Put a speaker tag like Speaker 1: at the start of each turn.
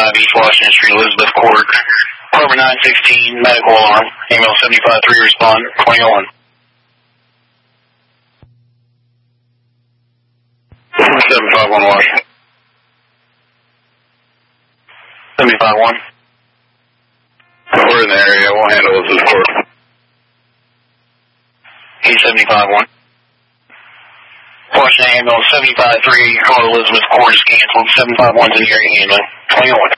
Speaker 1: East Washington Street, Elizabeth Court. Apartment 916, medical alarm. Email 75-3, respond 2001. 751 Washington. 751. We're in the area. We'll handle Elizabeth Court. E751. Washington ambulance 75-3, call Elizabeth Court is canceled. 751's in the area handling 21.